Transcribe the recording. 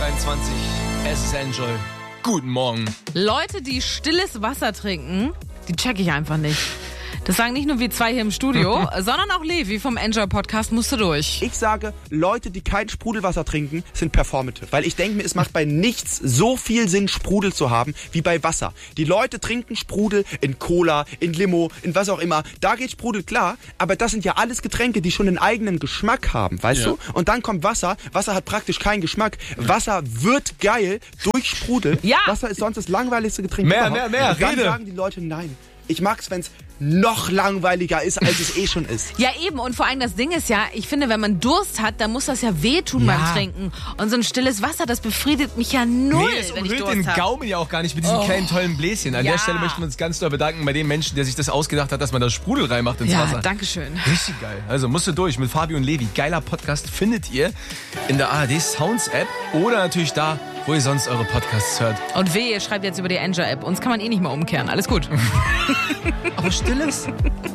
23. Es ist Enjoy. Guten Morgen. Leute, die stilles Wasser trinken, die check ich einfach nicht. Das sagen nicht nur wir zwei hier im Studio, sondern auch Levi vom Enjoy-Podcast musste durch. Ich sage, Leute, die kein Sprudelwasser trinken, sind performative. Weil ich denke mir, es macht bei nichts so viel Sinn, Sprudel zu haben, wie bei Wasser. Die Leute trinken Sprudel in Cola, in Limo, in was auch immer. Da geht Sprudel klar, aber das sind ja alles Getränke, die schon einen eigenen Geschmack haben, weißt du? Und dann kommt Wasser. Wasser hat praktisch keinen Geschmack. Wasser wird geil durch Sprudel. Ja. Wasser ist sonst das langweiligste Getränk Mehr, überhaupt. mehr, Und dann Rede. sagen die Leute nein. Ich mag's, wenn's noch langweiliger ist, als es eh schon ist. Ja eben, und vor allem das Ding ist ja, ich finde, wenn man Durst hat, dann muss das ja wehtun beim Trinken. Und so ein stilles Wasser, das befriedet mich ja null, Nee, es wenn ich umhüllt Durst den habe. Gaumen ja auch gar nicht mit diesen kleinen tollen Bläschen. An Ja. der Stelle möchten wir uns ganz doll bedanken bei dem Menschen, der sich das ausgedacht hat, dass man da Sprudel reinmacht ins Ja, Wasser. danke schön. Richtig geil. Also musst du durch mit Fabi und Levi. Geiler Podcast findet ihr in der ARD Sounds App oder natürlich da, wo ihr sonst eure Podcasts hört. Und ihr schreibt jetzt über die Enjoy-App. Uns kann man eh nicht mehr umkehren. Alles gut. Aber stilles?